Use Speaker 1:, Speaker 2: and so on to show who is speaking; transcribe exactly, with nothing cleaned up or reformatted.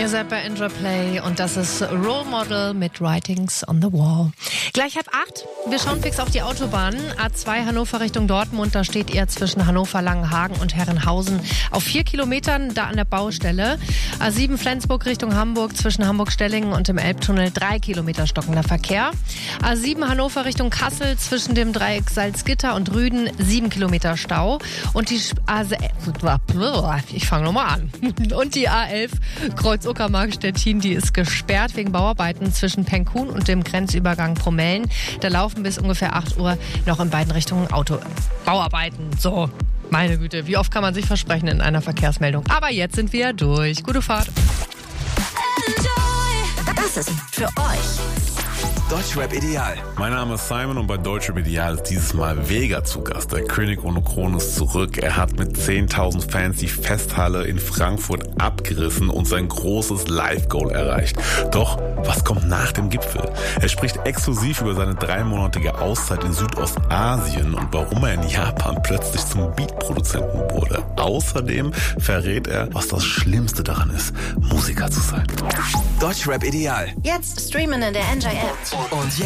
Speaker 1: Ihr seid bei Enjoy Play und das ist Role Model mit Writings on the Wall. Gleich halb acht. Wir schauen fix auf die Autobahn. A zwei Hannover Richtung Dortmund. Da steht ihr zwischen Hannover, Langenhagen und Herrenhausen auf vier Kilometern da an der Baustelle. A sieben Flensburg Richtung Hamburg zwischen Hamburg-Stellingen und dem Elbtunnel drei Kilometer stockender Verkehr. A sieben Hannover Richtung Kassel zwischen dem Dreieck Salzgitter und Rüden sieben Kilometer Stau. Und die A ich fange nochmal an. Und die A elf Kreuz-Uckermark-Stettin, die ist gesperrt wegen Bauarbeiten zwischen Penkun und dem Grenzübergang Promellen. Da laufen bis ungefähr acht Uhr noch in beiden Richtungen Auto Bauarbeiten. So, meine Güte, wie oft kann man sich versprechen in einer Verkehrsmeldung? Aber jetzt sind wir durch. Gute Fahrt.
Speaker 2: Das ist für euch
Speaker 3: Deutschrap Ideal.
Speaker 4: Mein Name ist Simon und bei Deutschrap Ideal ist dieses Mal Vega zu Gast. Der König ohne Krone ist zurück. Er hat mit zehntausend Fans die Festhalle in Frankfurt abgerissen und sein großes Live-Goal erreicht. Doch was kommt nach dem Gipfel? Er spricht exklusiv über seine dreimonatige Auszeit in Südostasien und warum er in Japan plötzlich zum Beatproduzenten wurde. Außerdem verrät er, was das Schlimmste daran ist, Musiker zu sein.
Speaker 3: Deutschrap Ideal.
Speaker 2: jetzt streamen in der Enjoy App.
Speaker 3: Und